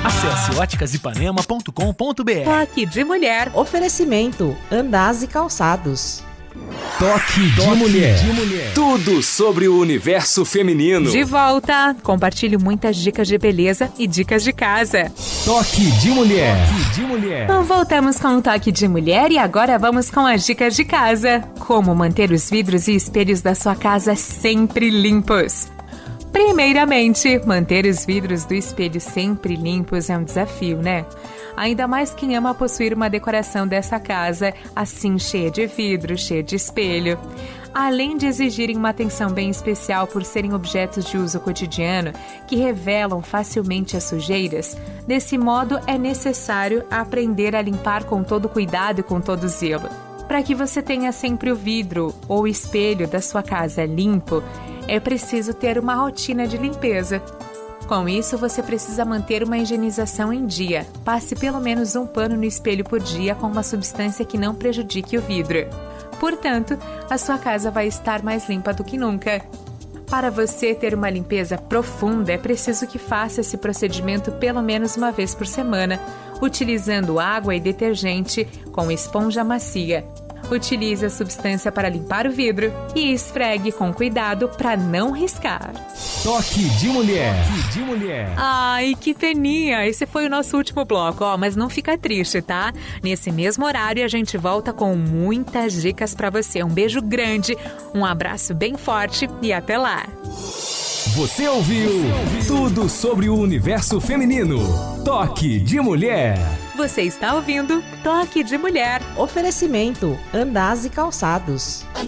Acesse óticasipanema.com.br. Toque de Mulher. Oferecimento Andaz e Calçados. Toque de Mulher. Tudo sobre o universo feminino. De volta. Compartilho muitas dicas de beleza e dicas de casa. Toque de Mulher. Então voltamos com o Toque de Mulher e agora vamos com as dicas de casa. Como manter os vidros e espelhos da sua casa sempre limpos. Primeiramente, manter os vidros do espelho sempre limpos é um desafio, né? Ainda mais quem ama possuir uma decoração dessa casa, assim cheia de vidro, cheia de espelho. Além de exigirem uma atenção bem especial por serem objetos de uso cotidiano, que revelam facilmente as sujeiras, desse modo é necessário aprender a limpar com todo cuidado e com todo zelo. Para que você tenha sempre o vidro ou espelho da sua casa limpo, é preciso ter uma rotina de limpeza. Com isso, você precisa manter uma higienização em dia. Passe pelo menos um pano no espelho por dia com uma substância que não prejudique o vidro. Portanto, a sua casa vai estar mais limpa do que nunca. Para você ter uma limpeza profunda, é preciso que faça esse procedimento pelo menos uma vez por semana, utilizando água e detergente com esponja macia. Utilize a substância para limpar o vidro e esfregue com cuidado para não riscar. Toque de Mulher. Ai, que peninha! Esse foi o nosso último bloco, mas não fica triste, tá? Nesse mesmo horário a gente volta com muitas dicas para você. Um beijo grande, um abraço bem forte e até lá! Você ouviu tudo sobre o universo feminino. Toque de Mulher. Você está ouvindo Toque de Mulher. Oferecimento Andaz e Calçados.